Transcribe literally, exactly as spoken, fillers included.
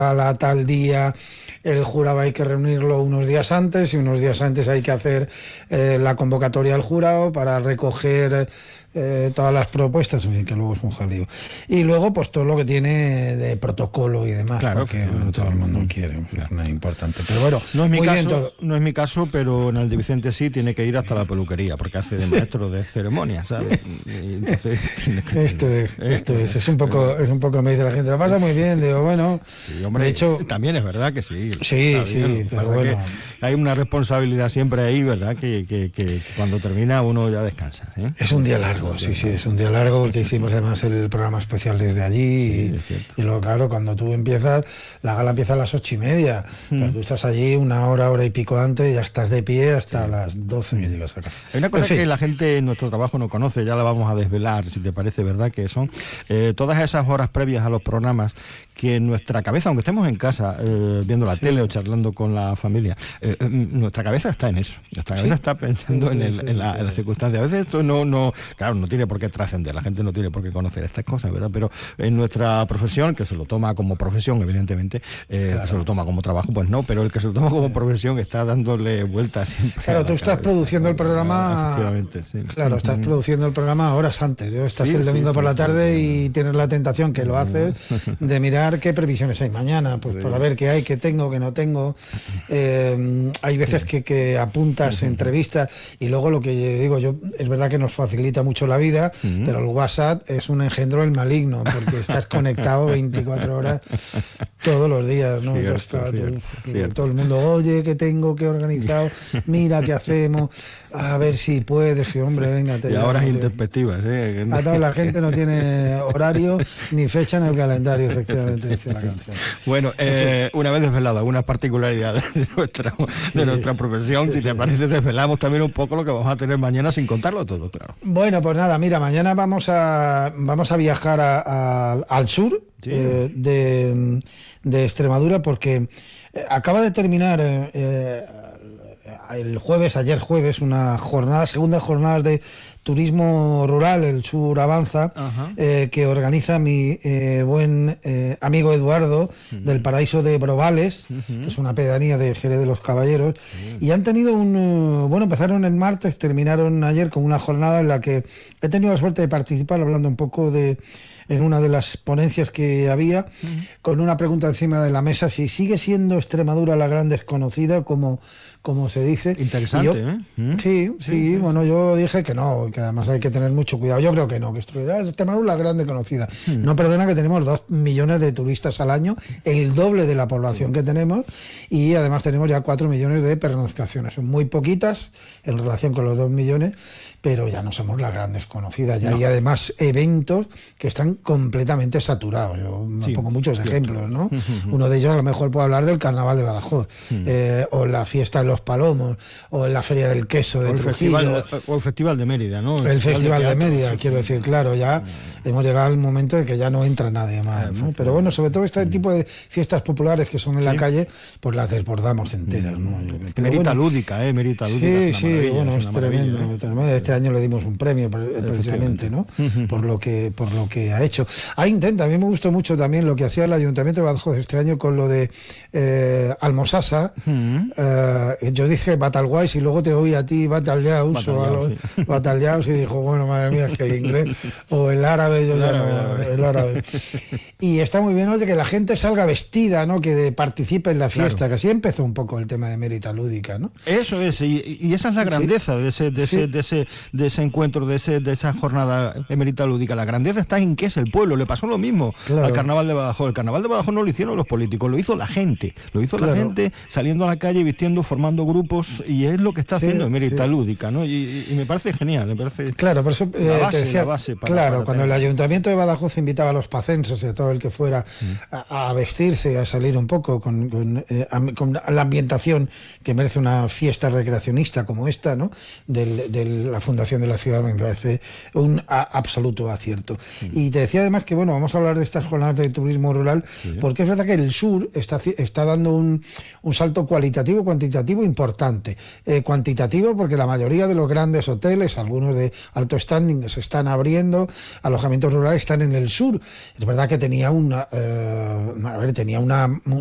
a tal día, el jurado hay que reunirlo unos días antes y unos días antes hay que hacer eh, la convocatoria al jurado para recoger eh, todas las propuestas, en fin, que luego es un jaleo. Y luego, pues todo lo que tiene de protocolo y demás, claro, porque bueno, todo el mundo quiere, es muy importante. Pero bueno, no es mi muy caso, bien todo. No es mi caso, pero en el de Vicente sí tiene que ir hasta la peluquería, porque hace de maestro de ceremonia, ¿sabes? Y entonces, que, esto es, esto es, es un poco, es un poco, me dice la gente, lo pasa muy bien, digo, bueno, sí, hombre, de hecho, también es verdad que sí. Sí, sí, pero bueno. Hay una responsabilidad siempre ahí, ¿verdad? Que, que, que cuando termina uno ya descansa, ¿eh? Es un día largo, sí, sí, es un día largo porque hicimos además el programa especial desde allí sí, y, y luego, claro, cuando tú empiezas, la gala empieza a las ocho y media, mm. pero tú estás allí una hora, hora y pico antes y ya estás de pie hasta sí. las doce que llegas a casa. Hay una cosa en fin. que la gente en nuestro trabajo no conoce, ya la vamos a desvelar, si te parece, ¿verdad? Que son eh, todas esas horas previas a los programas que en nuestra cabeza, aunque estemos en casa eh, viendo la sí. tele o charlando con la familia, eh, eh, nuestra cabeza está en eso, nuestra cabeza sí. está pensando sí, sí, en, el, sí, en, la, sí. en las circunstancias. A veces esto no, no, claro, no tiene por qué trascender, la gente no tiene por qué conocer estas cosas, ¿verdad? Pero en nuestra profesión, que se lo toma como profesión, evidentemente, eh, claro. se lo toma como trabajo, pues no, pero el que se lo toma como profesión está dándole vueltas siempre. Claro, tú estás cabeza, produciendo el programa, efectivamente, sí. Claro, estás uh-huh. produciendo el programa horas antes, ¿no? Estás sí, el domingo sí, por sí, la tarde sí. y tienes la tentación, que lo haces, de mirar qué previsiones hay mañana, pues sí. para ver qué hay, qué tengo, qué no tengo. Eh, hay veces sí. que, que apuntas sí. entrevistas y luego lo que digo yo, es verdad que nos facilita mucho la vida, sí. pero el WhatsApp es un engendro el maligno, porque estás conectado veinticuatro horas todos los días, ¿no? Cierto, Entonces, claro, cierto, tú, cierto. todo el mundo, oye, ¿qué tengo? ¿Qué he organizado? Mira, ¿qué hacemos? A ver si puedes, sí, hombre, sí. venga. Te y ahora llamo, es intempestivas, ¿eh? A toda la gente no tiene horario ni fecha en el calendario, efectivamente, decía la canción. Bueno, eh, una vez desvelado algunas particularidades de nuestra, sí. de nuestra profesión, sí, si te sí. parece, desvelamos también un poco lo que vamos a tener mañana sin contarlo todo, claro. Bueno, pues nada, mira, mañana vamos a vamos a viajar a, a, al sur sí. eh, de, de Extremadura porque acaba de terminar eh, el jueves, ayer jueves, una jornada, segunda jornada de turismo rural, el Sur Avanza, eh, que organiza mi eh, buen eh, amigo Eduardo uh-huh. del Paraíso de Brovales, uh-huh. que es una pedanía de Jerez de los Caballeros, uh-huh. y han tenido un, uh, bueno, empezaron el martes, terminaron ayer con una jornada en la que he tenido la suerte de participar, hablando un poco de en una de las ponencias que había, uh-huh. con una pregunta encima de la mesa, si sigue siendo Extremadura la gran desconocida, como, como se dice. Interesante, yo, ¿eh? ¿Mm? Sí, sí, sí, bueno, yo dije que no, que además hay que tener mucho cuidado. Yo creo que no, que Extremadura es la gran desconocida. Uh-huh. No perdona que tenemos dos millones de turistas al año, el doble de la población uh-huh. que tenemos, y además tenemos ya cuatro millones de pernoctaciones. Son muy poquitas en relación con los dos millones, pero ya no somos la gran desconocida. Ya no. hay además eventos que están completamente saturados. Yo sí, pongo muchos cierto. ejemplos, ¿no? Uh-huh. Uno de ellos a lo mejor puedo hablar del Carnaval de Badajoz, uh-huh. eh, o la fiesta de los Palomos, o la Feria del Queso de o el Trujillo. Festival, o el Festival de Mérida, ¿no? El, el Festival de, de Mérida, sí, quiero sí. decir, claro, ya uh-huh. hemos llegado al momento de que ya no entra nadie más, ¿no? Pero bueno, sobre todo este uh-huh. tipo de fiestas populares que son en sí. la calle, pues las desbordamos enteras, ¿no? Pero Merita bueno, lúdica, ¿eh? Merita lúdica. Sí, es sí, bueno, es, es tremendo, ¿eh? tremendo. Este año le dimos un premio precisamente, ¿no? Uh-huh. Por lo que por lo que ha hecho. Ah, intenta, a mí me gustó mucho también lo que hacía el Ayuntamiento de Badajoz este año con lo de eh, Almosasa. Uh-huh. eh, yo dije Batalguays y luego te oí a ti Batalyaus o algo, sí. Batalyaus y dijo, bueno, madre mía, es que el inglés o el árabe, yo el ya árabe, no, árabe. el árabe. Y está muy bien, oye, que la gente salga vestida, ¿no? Que de, participe en la fiesta, claro. que así empezó un poco el tema de Mérida Lúdica, ¿no? Eso es, y, y esa es la grandeza sí. de ese, de ese, sí. de ese, de ese encuentro, de ese, de esa jornada Mérida Lúdica. La grandeza está en que es el pueblo. Le pasó lo mismo claro. al Carnaval de Badajoz. El Carnaval de Badajoz no lo hicieron los políticos, lo hizo la gente. Lo hizo claro. la gente saliendo a la calle, vistiendo, formando grupos, y es lo que está haciendo sí, Mérida sí. Lúdica, ¿no? Y, y me parece genial, me parece. Claro, por eso eh, la base, te decía, la base para, claro, para cuando tener. el Ayuntamiento de Badajoz invitaba a los pacenses y a todo el que fuera mm. a, a vestirse, a salir un poco con, con, eh, a, con la ambientación que merece una fiesta recreacionista como esta, ¿no? Del, de la Fundación de la Ciudad, me parece un a, absoluto acierto. Mm. Y te decía además que, bueno, vamos a hablar de estas jornadas de turismo rural, sí. porque es verdad que el sur está, está dando un, un salto cualitativo, cuantitativo importante. Eh, cuantitativo porque la mayoría de los grandes hoteles, algunos digamos, de alto standing se están abriendo, alojamientos rurales están en el sur. Es verdad que tenía una, eh, a ver, tenía una